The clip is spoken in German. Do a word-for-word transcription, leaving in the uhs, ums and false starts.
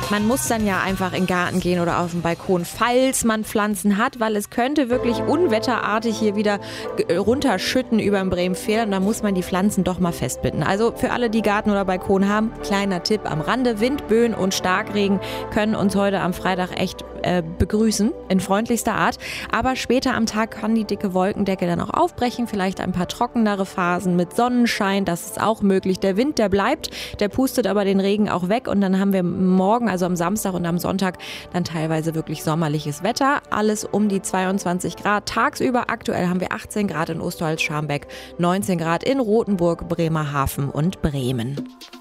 Man muss dann ja einfach in den Garten gehen oder auf den Balkon, falls man Pflanzen hat, weil es könnte wirklich unwetterartig hier wieder runterschütten über den Bremenfehler und da muss man die Pflanzen doch mal festbinden. Also für alle, die Garten oder Balkon haben, kleiner Tipp am Rande, Wind, Böen und Starkregen können uns heute am Freitag echt äh, begrüßen, in freundlichster Art. Aber später am Tag kann die dicke Wolkendecke dann auch aufbrechen, vielleicht ein paar trockenere Phasen mit Sonnenschein, das ist auch möglich. Der Wind, der bleibt, der pustet aber den Regen auch weg und dann haben wir morgen, also am Samstag und am Sonntag, dann teilweise wirklich sommerliches Wetter. Alles um die zweiundzwanzig Grad tagsüber. Aktuell haben wir achtzehn Grad in Osterholz-Scharmbeck, neunzehn Grad in Rothenburg, Bremerhaven und Bremen.